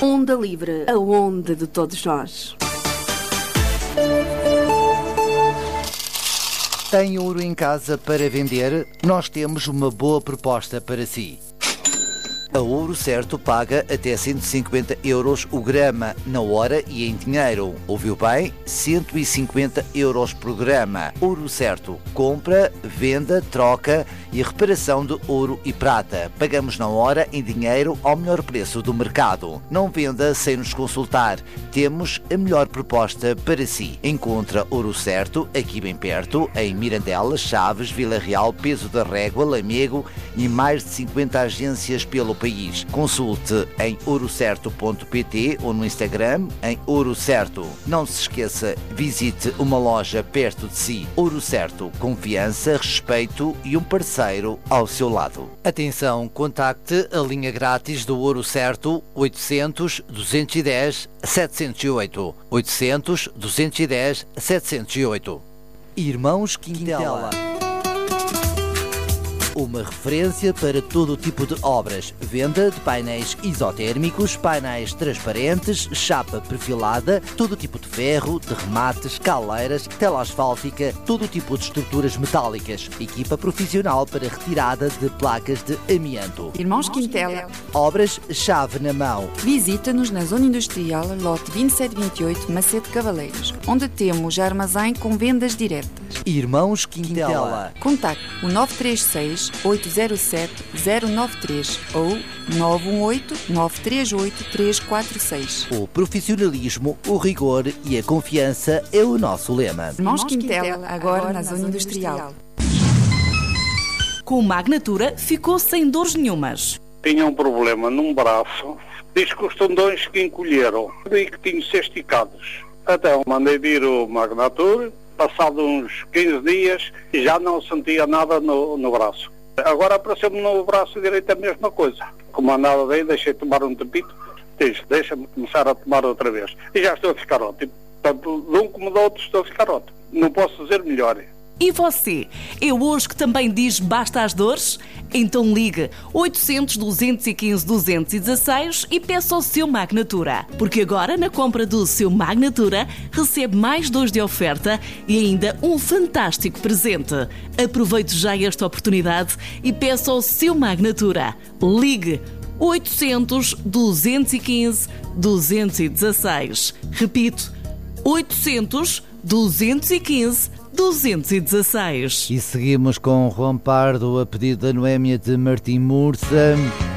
Onda Livre, a onda de todos nós. Tem ouro em casa para vender? Nós temos uma boa proposta para si. A Ouro Certo paga até 150 euros o grama na hora e em dinheiro. Ouviu bem? 150 euros por grama. Ouro Certo. Compra, venda, troca e reparação de ouro e prata. Pagamos na hora, em dinheiro, ao melhor preço do mercado. Não venda sem nos consultar. Temos a melhor proposta para si. Encontra Ouro Certo aqui bem perto, em Mirandela, Chaves, Vila Real, Peso da Régua, Lamego e mais de 50 agências pelo país. Consulte em ourocerto.pt ou no Instagram em Ouro Certo. Não se esqueça, visite uma loja perto de si. Ouro Certo, confiança, respeito e um parceiro ao seu lado. Atenção, contacte a linha grátis do Ouro Certo 800 210 708. 800 210 708. Irmãos Quintela. Uma referência para todo tipo de obras. Venda de painéis isotérmicos, painéis transparentes, chapa perfilada, todo tipo de ferro, de remates, caleiras, tela asfáltica, todo tipo de estruturas metálicas. Equipa profissional para retirada de placas de amianto. Irmãos Quintela. Obras chave na mão. Visita-nos na Zona Industrial, lote 2728, Macedo Cavaleiros, onde temos armazém com vendas diretas. Irmãos Quintela. Contacte o 936 807 093 ou 918 938 346. O profissionalismo, o rigor e a confiança é o nosso lema. Irmãos Quintela, agora na Zona Industrial. Com o Magnatura ficou sem dores nenhumas. Tinha um problema num braço, diz que os tendões que encolheram e que tinham que ser esticados. Então mandei vir o Magnatura. Passado uns 15 dias, já não sentia nada no braço. Agora apareceu-me no braço direito a mesma coisa. Como andava bem, deixei tomar um tempito, deixa-me começar a tomar outra vez. E já estou a ficar ótimo. Tanto de um como do outro estou a ficar ótimo. Não posso dizer melhor. E você? É hoje que também diz basta às dores? Então ligue 800 215 216 e peça o seu Magnatura. Porque agora, na compra do seu Magnatura, recebe mais 2 de oferta e ainda um fantástico presente. Aproveite já esta oportunidade e peça o seu Magnatura. Ligue 800 215 216. Repito, 800 215 216. E seguimos com Juan Pardo a pedido da Noémia de Martim Mursa.